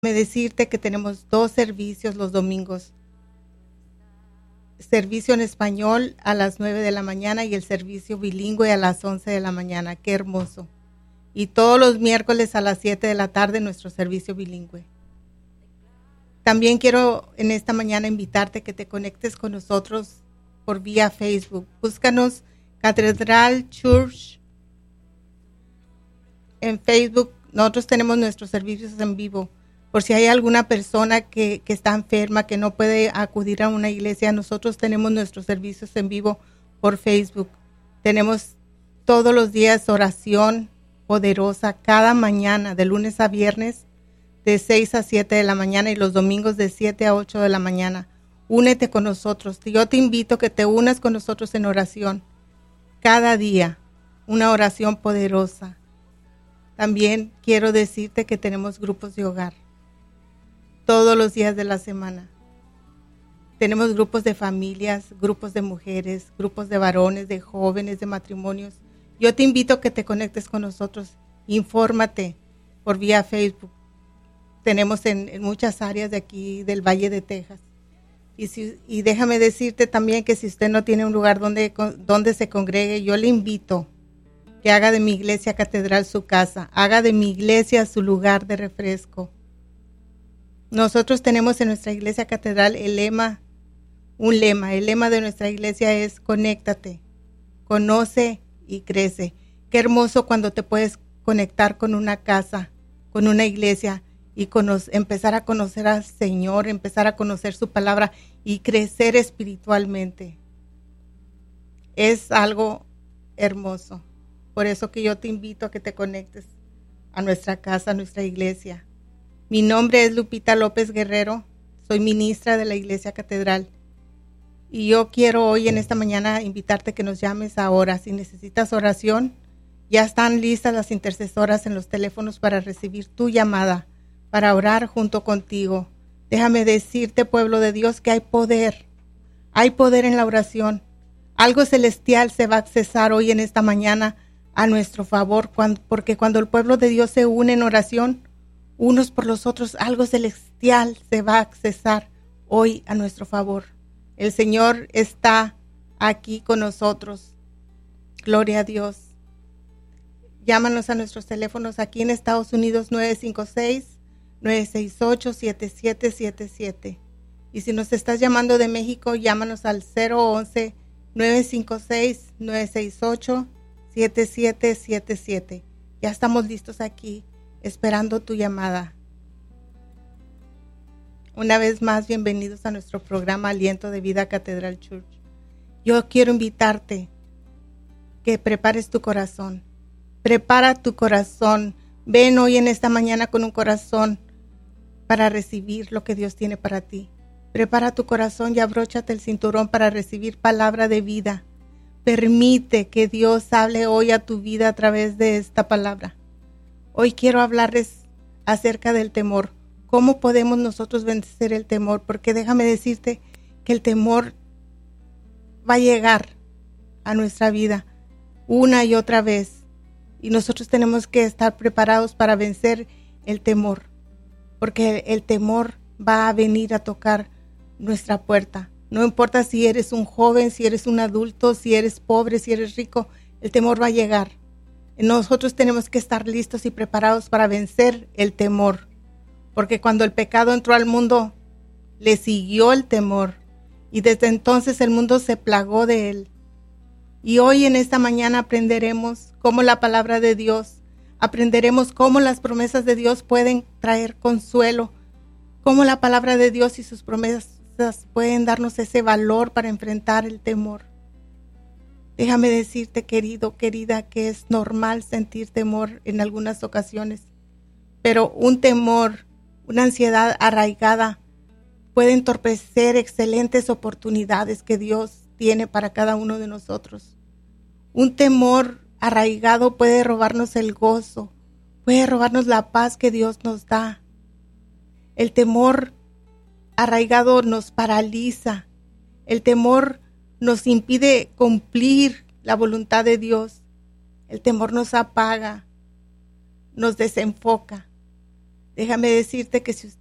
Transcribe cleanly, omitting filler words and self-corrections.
decirte que tenemos 2 servicios los domingos. Servicio en español a las 9 de la mañana y el servicio bilingüe a las 11 de la mañana. Qué hermoso. Y todos los miércoles a las 7 de la tarde nuestro servicio bilingüe. También quiero en esta mañana invitarte que te conectes con nosotros por vía Facebook. Búscanos Catedral Church en Facebook. Nosotros tenemos nuestros servicios en vivo. Por si hay alguna persona que está enferma, que no puede acudir a una iglesia, nosotros tenemos nuestros servicios en vivo por Facebook. Tenemos todos los días oración poderosa, cada mañana, de lunes a viernes, de 6 a 7 de la mañana y los domingos de 7 a 8 de la mañana. Únete con nosotros. Yo te invito a que te unas con nosotros en oración. Cada día, una oración poderosa. También quiero decirte que tenemos grupos de hogar. Todos los días de la semana. Tenemos grupos de familias, grupos de mujeres, grupos de varones, de jóvenes, de matrimonios. Yo te invito a que te conectes con nosotros. Infórmate por vía Facebook. Tenemos en muchas áreas de aquí del Valle de Texas. Y déjame decirte también que si usted no tiene un lugar donde se congregue, yo le invito que haga de mi iglesia catedral su casa. Haga de mi iglesia su lugar de refresco. Nosotros tenemos en nuestra iglesia catedral el lema de nuestra iglesia es conéctate, conoce y crece. Qué hermoso cuando te puedes conectar con una casa, con una iglesia y empezar a conocer al Señor, empezar a conocer su palabra y crecer espiritualmente. Es algo hermoso. Por eso que yo te invito a que te conectes a nuestra casa, a nuestra iglesia. Mi nombre es Lupita López Guerrero, soy ministra de la Iglesia Catedral y yo quiero hoy en esta mañana invitarte que nos llames ahora. Si necesitas oración, ya están listas las intercesoras en los teléfonos para recibir tu llamada, para orar junto contigo. Déjame decirte, pueblo de Dios, que hay poder en la oración. Algo celestial se va a accesar hoy en esta mañana a nuestro favor, porque cuando el pueblo de Dios se une en oración, unos por los otros, algo celestial se va a accesar hoy a nuestro favor. El Señor está aquí con nosotros. Gloria a Dios. Llámanos a nuestros teléfonos aquí en Estados Unidos 956-968-7777. Y si nos estás llamando de México, llámanos al 011-956-968-7777. Ya estamos listos aquí, esperando tu llamada. Una vez más, bienvenidos a nuestro programa Aliento de Vida Catedral Church. Yo quiero invitarte que prepares tu corazón. Prepara tu corazón. Ven hoy en esta mañana con un corazón para recibir lo que Dios tiene para ti. Prepara tu corazón y abróchate el cinturón para recibir palabra de vida. Permite que Dios hable hoy a tu vida a través de esta palabra. Hoy quiero hablarles acerca del temor. ¿Cómo podemos nosotros vencer el temor? Porque déjame decirte que el temor va a llegar a nuestra vida una y otra vez. Y nosotros tenemos que estar preparados para vencer el temor. Porque el temor va a venir a tocar nuestra puerta. No importa si eres un joven, si eres un adulto, si eres pobre, si eres rico, el temor va a llegar. Nosotros tenemos que estar listos y preparados para vencer el temor, porque cuando el pecado entró al mundo, le siguió el temor, y desde entonces el mundo se plagó de él. Y hoy en esta mañana aprenderemos cómo la palabra de Dios, aprenderemos cómo las promesas de Dios pueden traer consuelo, cómo la palabra de Dios y sus promesas pueden darnos ese valor para enfrentar el temor. Déjame decirte, querido, querida, que es normal sentir temor en algunas ocasiones, pero un temor, una ansiedad arraigada puede entorpecer excelentes oportunidades que Dios tiene para cada uno de nosotros. Un temor arraigado puede robarnos el gozo, puede robarnos la paz que Dios nos da. El temor arraigado nos paraliza, el temor nos impide cumplir la voluntad de Dios. El temor nos apaga, nos desenfoca. Déjame decirte que si